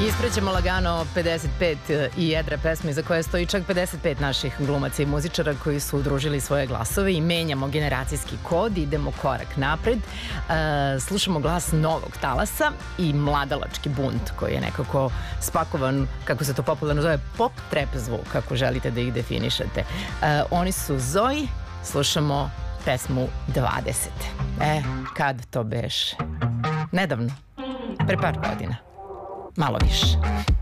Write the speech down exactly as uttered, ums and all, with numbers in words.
Isprećemo lagano pedeset pet i jedra pesme za koje stoji čak pedeset pet naših glumaca i muzičara koji su udružili svoje glasove i menjamo generacijski kod, idemo korak napred. E, slušamo glas novog talasa i mladalački bunt koji je nekako spakovan, kako se to popularno zove, pop trap zvuk, kako želite da ih definišete. E, oni su Zoji, slušamo pesmu dvadeset. E, kad to beše? Nedavno, pre par godina. Malo više.